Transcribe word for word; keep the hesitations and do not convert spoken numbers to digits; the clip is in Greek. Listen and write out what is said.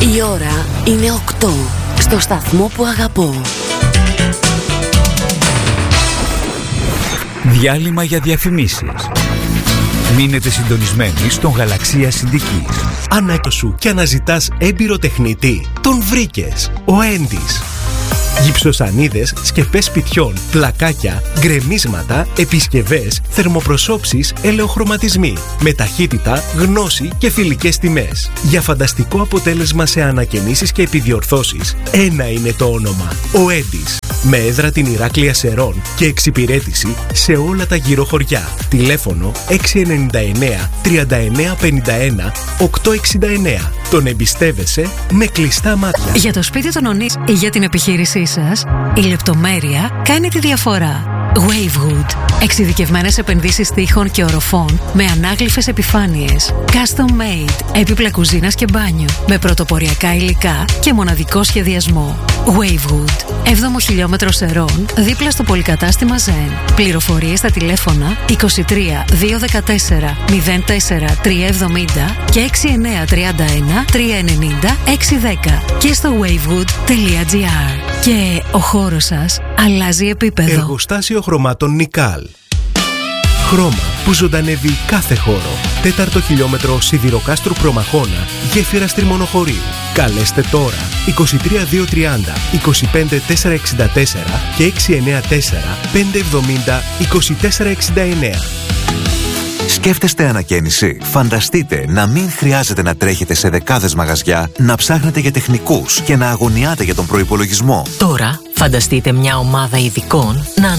Η ώρα είναι οκτώ στο σταθμό που αγαπώ. Διάλειμμα για διαφημίσεις. Μείνετε συντονισμένοι στον Γαλαξία Συντικής. Ανά σου και αναζητάς έμπειρο τεχνητή, τον βρήκες. Ο Έντις. Γυψοσανίδες, σκεπές σπιτιών, πλακάκια, γκρεμίσματα, επισκευές, θερμοπροσώψεις, ελαιοχρωματισμοί. Με ταχύτητα, γνώση και φιλικές τιμές. Για φανταστικό αποτέλεσμα σε ανακαινήσεις και επιδιορθώσεις, ένα είναι το όνομα. Ο Έντις. Με έδρα την Ηράκλεια Σερών και εξυπηρέτηση σε όλα τα γύρω χωριά. Τηλέφωνο έξι εννιά εννιά τριάντα εννιά πενήντα ένα οκτακόσια εξήντα εννιά. Τον εμπιστεύεσαι με κλειστά μάτια. Για το σπίτι των Ονής ή για την επιχείρησή σας, η λεπτομέρεια κάνει τη διαφορά. Wavewood. Εξειδικευμένες επενδύσεις τοίχων και οροφών με ανάγλυφες επιφάνειες. Custom made. Έπιπλα κουζίνας και μπάνιο. Με πρωτοποριακά υλικά και μοναδικό σχεδιασμό. Wavewood. έβδομο χιλιόμετρο Σερών, δίπλα στο πολυκατάστημα Zen. Πληροφορίες στα τηλέφωνα είκοσι τρία διακόσια δεκατέσσερα μηδέν τέσσερα τριακόσια εβδομήντα και έξι εννιά τρία ένα τρία εννιά έξι δέκα και στο wavewood τελεία gr. Και ο χώρος σας αλλάζει επίπεδο. Εργοστάσιο χρωμάτων Νικάλ. Χρώμα που ζωντανεύει κάθε χώρο. Τέταρτο χιλιόμετρο Σιδηροκάστρου Προμαχώνα, γέφυρα Στριμονοχωρίου. Καλέστε τώρα είκοσι τρία διακόσια τριάντα είκοσι πέντε τετρακόσια εξήντα τέσσερα και έξι εννιά τέσσερα πεντακόσια εβδομήντα είκοσι τέσσερα εξήντα εννιά. Σκέφτεστε ανακαίνιση? Φανταστείτε να μην χρειάζεται να τρέχετε σε δεκάδες μαγαζιά, να ψάχνετε για τεχνικούς και να αγωνιάτε για τον προϋπολογισμό. Τώρα φανταστείτε μια ομάδα ειδικών να